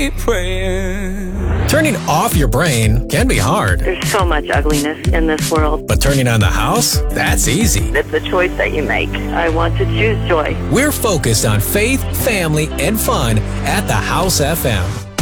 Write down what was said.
keep praying. Turning off your brain can be hard. There's so much ugliness in this world. But turning on the house? That's easy. It's a choice that you make. I want to choose joy. We're focused on faith, family, and fun at the House FM.